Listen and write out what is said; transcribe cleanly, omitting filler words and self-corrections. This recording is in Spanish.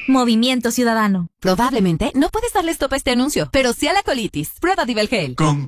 Movimiento Ciudadano. Probablemente no puedes darle stop a este anuncio, pero sí a la colitis. Prueba Divelgel. Con